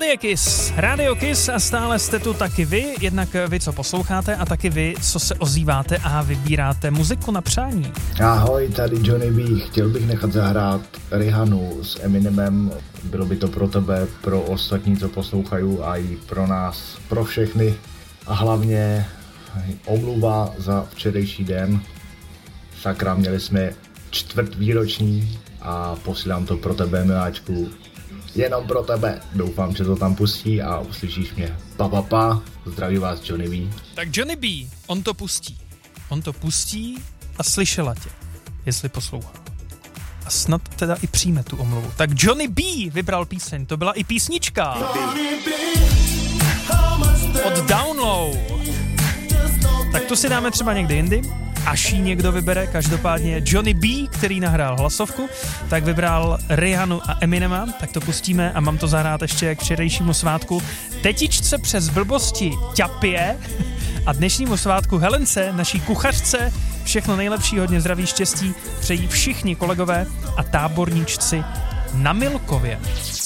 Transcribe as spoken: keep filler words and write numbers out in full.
Radio Kiss, Radio Kiss a stále jste tu taky vy, jednak vy, co posloucháte a taky vy, co se ozýváte a vybíráte muziku na přání. Ahoj, tady Johnny B. Chtěl bych nechat zahrát Rihanu s Eminemem. Bylo by to pro tebe, pro ostatní, co poslouchají a i pro nás, pro všechny. A hlavně omluva za včerejší den. Sakra, měli jsme čtvrt výroční a posílám to pro tebe, miláčku. Jenom pro tebe. Doufám, že to tam pustí a uslyšíš mě. Pa, pa, pa. Zdraví vás, Johnny B. Tak Johnny B, on to pustí. On to pustí a slyšela tě, jestli poslouchá. A snad teda i přijme tu omluvu. Tak Johnny B vybral píseň, to byla i písnička. Od Downlow. Tak to si dáme třeba někdy jindy. Až ji někdo vybere, každopádně Johnny B, který nahrál hlasovku, tak vybral Rihanu a Eminema, tak to pustíme a mám to zahrát ještě k včerejšímu svátku tetičce přes blbosti Ťapě a dnešnímu svátku Helence, naší kuchařce, všechno nejlepší, hodně zdraví, štěstí, přejí všichni kolegové a táborníčci na Milkově.